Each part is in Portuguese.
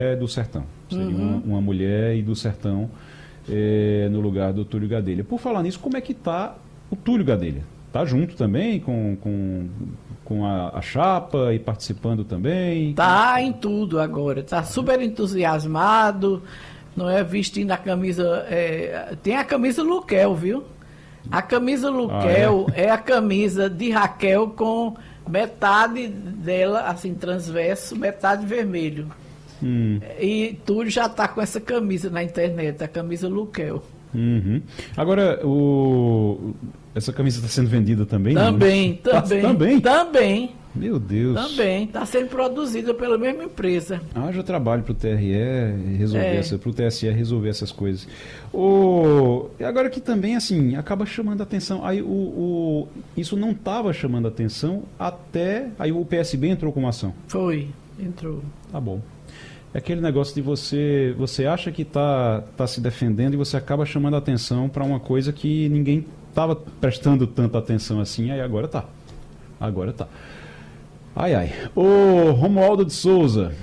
do Sertão. Seria uma mulher e do Sertão no lugar do Túlio Gadelha. Por falar nisso, como é que está o Túlio Gadelha? Está junto também com a chapa e participando também? Está em tudo agora. Está super entusiasmado, não é? Vestindo a camisa... tem a camisa Luquel, viu? A camisa Luquel é a camisa de Raquel com metade dela, assim, transverso, metade vermelho. E Túlio já está com essa camisa na internet, a camisa Luquel. Agora, essa camisa está sendo vendida também? Também. Meu Deus. Também. Está sendo produzida pela mesma empresa. Haja trabalho para o TRE resolver para o TSE resolver essas coisas. Agora que também, assim, acaba chamando a atenção. Aí isso não estava chamando a atenção até... Aí o PSB entrou com uma ação. Entrou. Tá bom. É aquele negócio de você acha que tá se defendendo e você acaba chamando a atenção para uma coisa que ninguém estava prestando tanta atenção assim, aí agora tá. Ai. Ô, Romualdo de Souza,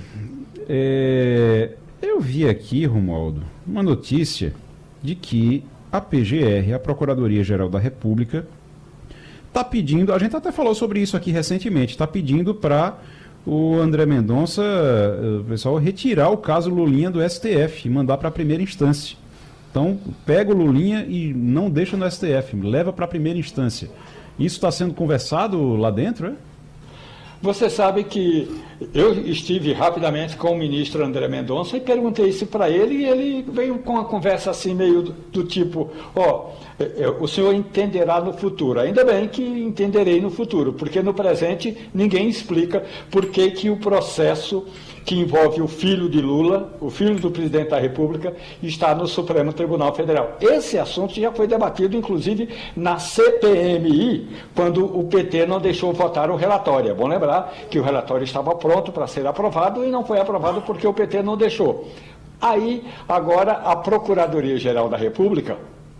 eu vi aqui, Romualdo, uma notícia de que a PGR, a Procuradoria-Geral da República, está pedindo, a gente até falou sobre isso aqui recentemente, está pedindo para o André Mendonça, o pessoal, retirar o caso Lulinha do STF e mandar para a primeira instância. Então, pega o Lulinha e não deixa no STF, leva para a primeira instância. Isso está sendo conversado lá dentro, é? Você sabe que eu estive rapidamente com o ministro André Mendonça e perguntei isso para ele, e ele veio com uma conversa assim meio do tipo, o senhor entenderá no futuro. Ainda bem que entenderei no futuro, porque no presente ninguém explica por que o processo que envolve o filho de Lula, o filho do presidente da República, está no Supremo Tribunal Federal. Esse assunto já foi debatido, inclusive, na CPMI, quando o PT não deixou votar o relatório. É bom lembrar que o relatório estava pronto para ser aprovado e não foi aprovado porque o PT não deixou. Aí, agora, a Procuradoria-Geral da República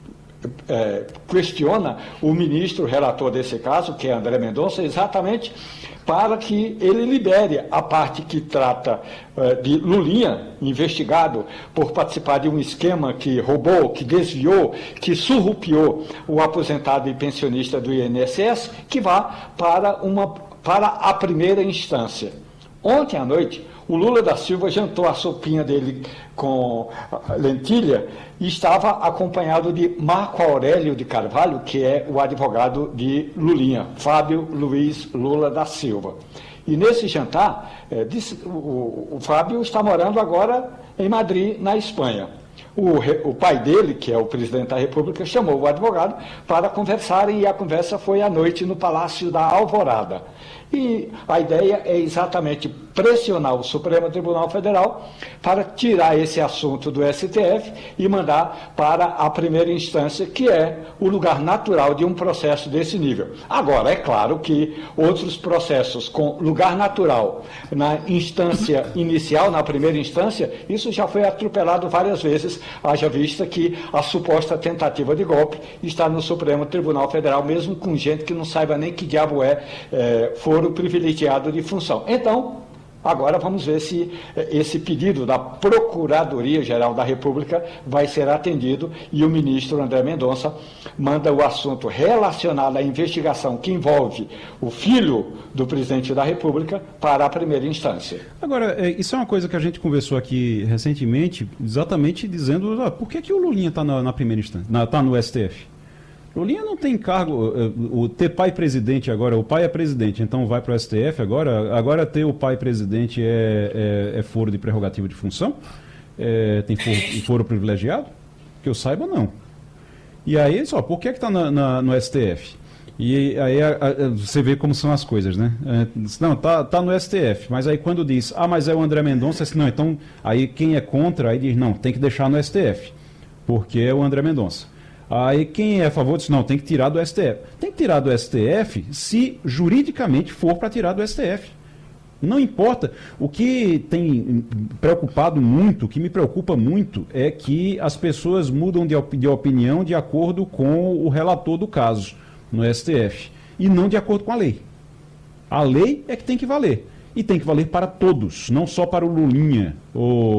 questiona o ministro relator desse caso, que é André Mendonça, exatamente para que ele libere a parte que trata de Lulinha, investigado por participar de um esquema que roubou, que desviou, que surrupiou o aposentado e pensionista do INSS, que vá para a primeira instância. Ontem à noite, o Lula da Silva jantou a sopinha dele com lentilha e estava acompanhado de Marco Aurélio de Carvalho, que é o advogado de Lulinha, Fábio Luiz Lula da Silva. E nesse jantar, o Fábio está morando agora em Madrid, na Espanha. O pai dele, que é o presidente da República, chamou o advogado para conversarem, e a conversa foi à noite no Palácio da Alvorada. E a ideia é exatamente pressionar o Supremo Tribunal Federal para tirar esse assunto do STF e mandar para a primeira instância, que é o lugar natural de um processo desse nível. Agora, é claro que outros processos com lugar natural na instância inicial, na primeira instância, isso já foi atropelado várias vezes, haja vista que a suposta tentativa de golpe está no Supremo Tribunal Federal, mesmo com gente que não saiba nem que diabo foro privilegiado de função. Então, agora vamos ver se esse pedido da Procuradoria-Geral da República vai ser atendido, e o ministro André Mendonça manda o assunto relacionado à investigação que envolve o filho do presidente da República para a primeira instância. Agora, isso é uma coisa que a gente conversou aqui recentemente, exatamente dizendo por que o Lulinha está na primeira instância, está no STF? Lulinha não tem cargo, ter pai presidente agora, o pai é presidente, então vai para o STF agora ter o pai presidente é foro de prerrogativa de função? Tem foro privilegiado? Que eu saiba, não. E aí, por que está no STF? E aí você vê como são as coisas, né? Não, tá no STF, mas aí quando diz, mas é o André Mendonça, não, então, aí quem é contra, aí diz, não, tem que deixar no STF, porque é o André Mendonça. Aí quem é a favor diz, não, tem que tirar do STF. Tem que tirar do STF se juridicamente for para tirar do STF. Não importa. O que tem preocupado muito, o que me preocupa muito, é que as pessoas mudam de opinião de acordo com o relator do caso no STF e não de acordo com a lei. A lei é que tem que valer. e tem que valer para todos, não só para o Lulinha.